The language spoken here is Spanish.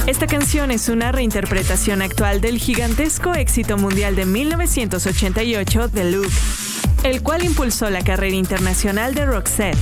Esta canción es una reinterpretación actual del gigantesco éxito mundial de 1988 de Look, el cual impulsó la carrera internacional de Roxette.